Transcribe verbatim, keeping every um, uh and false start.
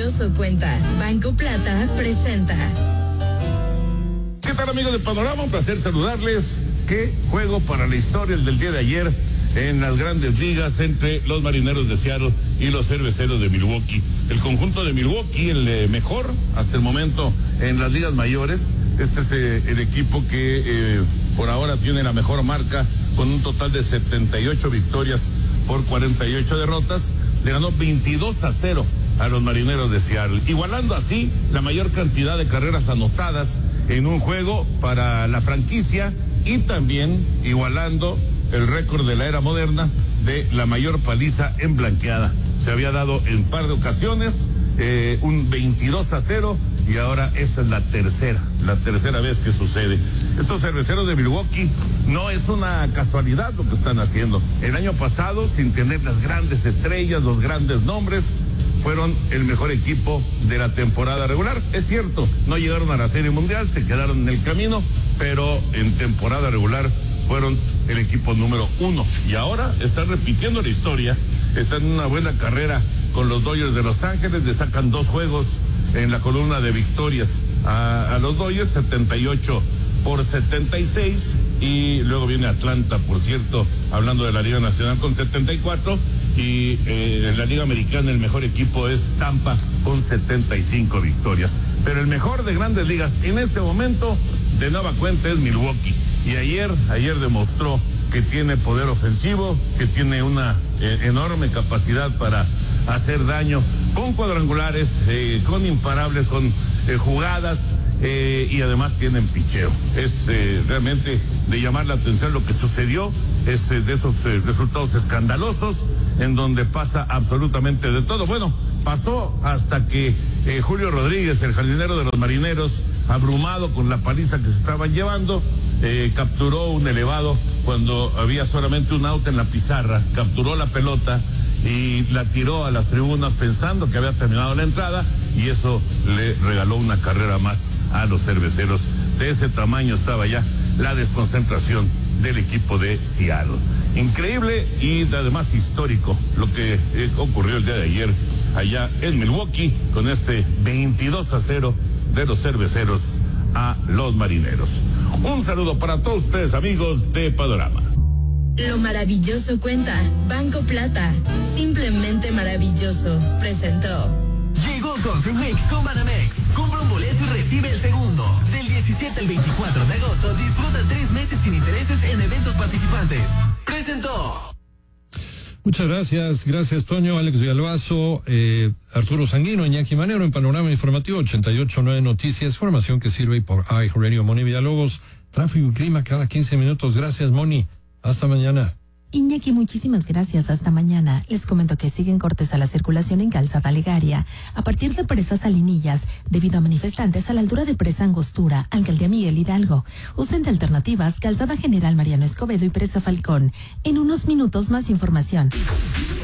maravilloso cuenta. Banco Plata presenta. ¿Qué tal, amigos de Panorama? Un placer saludarles. Qué juego para la historia el del día de ayer en las grandes ligas entre los Marineros de Seattle y los Cerveceros de Milwaukee. El conjunto de Milwaukee, el eh, mejor hasta el momento en las ligas mayores. Este es eh, el equipo que eh, por ahora tiene la mejor marca con un total de setenta y ocho victorias por cuarenta y ocho derrotas. Le ganó veintidós a cero a los Marineros de Seattle, igualando así la mayor cantidad de carreras anotadas en un juego para la franquicia y también igualando el récord de la era moderna de la mayor paliza en blanqueada. Se había dado en par de ocasiones eh, un veintidós a cero y ahora esta es la tercera, la tercera vez que sucede. Estos Cerveceros de Milwaukee no es una casualidad lo que están haciendo. El año pasado, sin tener las grandes estrellas, los grandes nombres, fueron el mejor equipo de la temporada regular. Es cierto, no llegaron a la Serie Mundial, se quedaron en el camino, pero en temporada regular fueron el equipo número uno. Y ahora están repitiendo la historia, están en una buena carrera con los Dodgers de Los Ángeles, le sacan dos juegos en la columna de victorias a, a los Dodgers, setenta y ocho por setenta y seis, y luego viene Atlanta, por cierto, hablando de la Liga Nacional, con setenta y cuatro, y eh, en la Liga Americana el mejor equipo es Tampa con setenta y cinco victorias. Pero el mejor de grandes ligas en este momento, de nueva cuenta, es Milwaukee. Y ayer, ayer demostró que tiene poder ofensivo, que tiene una eh, enorme capacidad para hacer daño, con cuadrangulares, eh, con imparables, con eh, jugadas, eh, y además tienen picheo. Es eh, realmente de llamar la atención lo que sucedió, es eh, de esos eh, resultados escandalosos en donde pasa absolutamente de todo. Bueno, pasó hasta que eh, Julio Rodríguez, el jardinero de los Marineros, abrumado con la paliza que se estaban llevando, eh, capturó un elevado cuando había solamente un out en la pizarra, capturó la pelota y la tiró a las tribunas pensando que había terminado la entrada, y eso le regaló una carrera más a los Cerveceros. De ese tamaño estaba ya la desconcentración del equipo de Seattle. Increíble y además histórico lo que eh, ocurrió el día de ayer allá en Milwaukee con este veintidós a cero de los Cerveceros a los Marineros. Un saludo para todos ustedes, amigos de Panorama. Lo maravilloso cuenta. Banco Plata. Simplemente maravilloso. Presentó. Llegó Country Week con Banamex. Compra un boleto y recibe el segundo. Del diecisiete al veinticuatro de agosto, disfruta tres meses sin intereses en eventos participantes. Presentó. Muchas gracias, gracias Toño, Alex Villalbazo, eh, Arturo Sanguino, Iñaki Manero en Panorama Informativo ochenta y ocho punto nueve Noticias, información que sirve por iHeartRadio. Moni Villalobos, tráfico y clima cada quince minutos. Gracias, Moni. Hasta mañana. Iñaki, muchísimas gracias. Hasta mañana. Les comento que siguen cortes a la circulación en Calzada Legaria, a partir de Presa Salinillas, debido a manifestantes a la altura de Presa Angostura, Alcaldía Miguel Hidalgo. Usen de alternativas Calzada General Mariano Escobedo y Presa Falcón. En unos minutos más información.